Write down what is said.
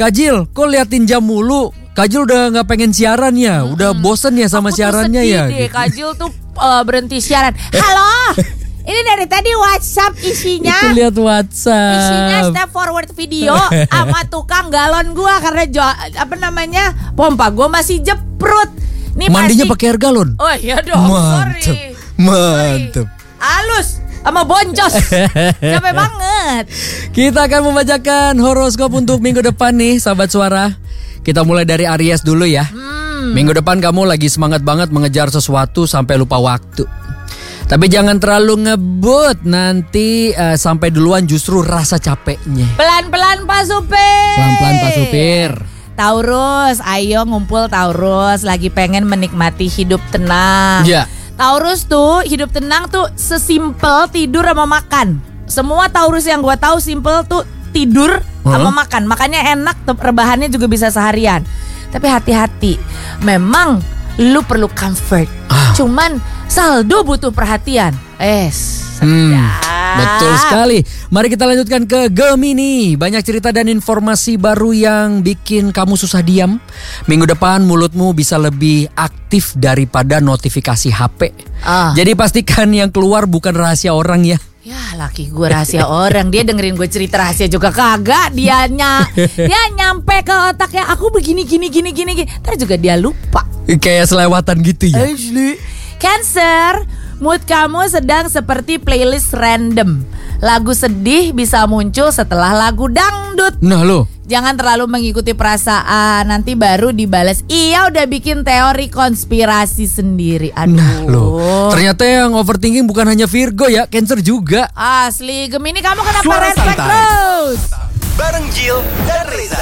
Kak Jil, kok liatin jam mulu? Kak Jil udah gak pengen siaran ya? Udah bosen ya sama siarannya ya? Aku tuh sedih deh, Kak Jil tuh berhenti siaran. Halo, ini dari tadi WhatsApp isinya. Itu lihat WhatsApp. Isinya step forward video sama tukang galon gua karena pompa gua masih jeprut. Nih mandinya pasti... pakai air galon? Oh iya dong, Mantep. Halus sama boncos. Capek banget. Kita akan membacakan horoskop untuk minggu depan nih, sahabat suara. Kita mulai dari Aries dulu ya. Minggu depan kamu lagi semangat banget mengejar sesuatu sampai lupa waktu. Tapi jangan terlalu ngebut, nanti sampai duluan justru rasa capeknya. Pelan-pelan Pak Supir. Pelan-pelan Pak Supir. Taurus, ayo ngumpul Taurus, lagi pengen menikmati hidup tenang. Ya. Taurus tuh hidup tenang tuh sesimpel tidur sama makan. Semua Taurus yang gua tahu simpel tuh tidur sama makan. Makanya enak, rebahannya juga bisa seharian. Tapi hati-hati, memang lu perlu comfort. Cuman saldo butuh perhatian. Betul sekali. Mari kita lanjutkan ke Gemini. Banyak cerita dan informasi baru yang bikin kamu susah diam. Minggu depan mulutmu bisa lebih aktif daripada notifikasi HP. Jadi pastikan yang keluar bukan rahasia orang ya. Ya laki gue rahasia orang. Dia dengerin gue cerita rahasia juga kagak. Dia nyampe ke otaknya aku begini gini. Ntar juga dia lupa. Kayak selewatan gitu ya. Cancer, mood kamu sedang seperti playlist random. Lagu sedih bisa muncul setelah lagu dangdut. Nah lo, jangan terlalu mengikuti perasaan, nanti baru dibales. Iya udah bikin teori konspirasi sendiri. Aduh. Nah lo, ternyata yang overthinking bukan hanya Virgo ya, Cancer juga. Asli, Gemini kamu kenapa Suara respect santai terus? bareng Jill dan Reza.